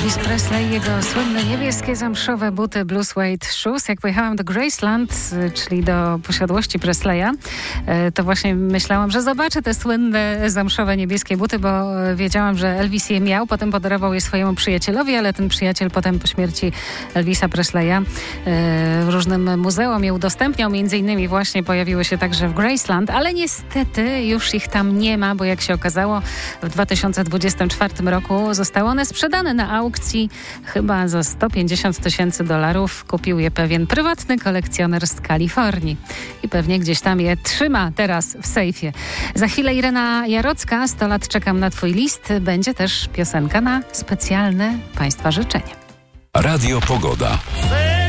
Elvis Presley, jego słynne niebieskie zamszowe buty Blue Suede Shoes. Jak pojechałam do Graceland, czyli do posiadłości Presleya, to właśnie myślałam, że zobaczę te słynne zamszowe niebieskie buty, bo wiedziałam, że Elvis je miał. Potem podarował je swojemu przyjacielowi, ale ten przyjaciel potem po śmierci Elvisa Presleya w różnym muzeum je udostępniał. Między innymi właśnie pojawiły się także w Graceland, ale niestety już ich tam nie ma, bo jak się okazało, w 2024 roku zostały one sprzedane na aukcji chyba za $150,000. Kupił je pewien prywatny kolekcjoner z Kalifornii i pewnie gdzieś tam je trzyma teraz w sejfie. Za chwilę Irena Jarocka, 100 lat czekam na twój list. Będzie też piosenka na specjalne Państwa życzenie. Radio Pogoda.